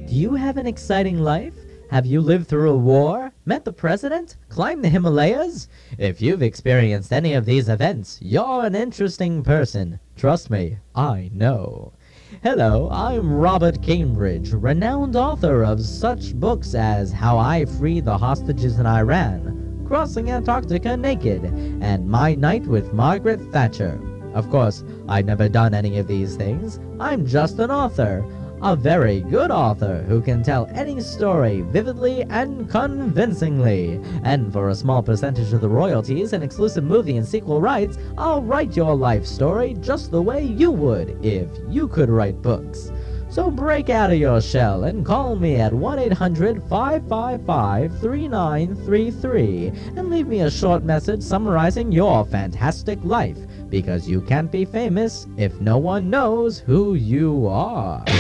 Do you have an exciting life? Have you lived through a war, met the president, climbed the Himalayas? If you've experienced any of these events, you're an interesting person. Trust me, I know. Hello, I'm Robert Cambridge, renowned author of such books as How I Freed the Hostages in Iran, Crossing Antarctica Naked, and My Night with Margaret Thatcher. Of course, I've never done any of these things. I'm just an author. A very good author who can tell any story vividly and convincingly. And for a small percentage of the royalties and exclusive movie and sequel rights, I'll write your life story just the way you would if you could write books. So break out of your shell and call me at 1-800-555-3933 and leave me a short message summarizing your fantastic life, because you can't be famous if no one knows who you are.